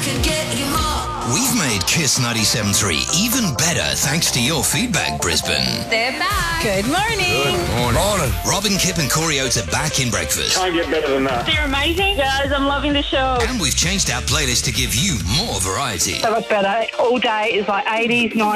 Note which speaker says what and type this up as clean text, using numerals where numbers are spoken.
Speaker 1: could get you more.
Speaker 2: We've made Kiss 97.3 even better thanks to your feedback, Brisbane.
Speaker 3: They're back.
Speaker 4: Good morning.
Speaker 5: Morning.
Speaker 2: Robin, Kip and Corey Oates are back in breakfast.
Speaker 6: Can't get better than that.
Speaker 7: They're amazing. Guys, I'm loving the show.
Speaker 2: And we've changed our playlist to give you more variety.
Speaker 7: So much better. All day is like 80s, 90s.